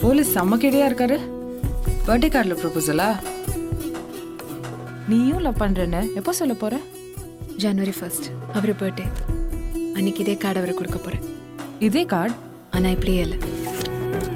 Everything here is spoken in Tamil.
போலீஸ் செம்ம கேடியா இருக்காரு. பர்த்டே கார்டில் ப்ரொபோசலா? நீயும் லவ் பண்றேன்னு எப்போ சொல்ல போற? January 1st அவர் பர்த்டே அன்னைக்கு இதே கார்டு அவருக்கு கொடுக்க போறேன். இதே கார்டு? ஆனா இப்படியே இல்லை.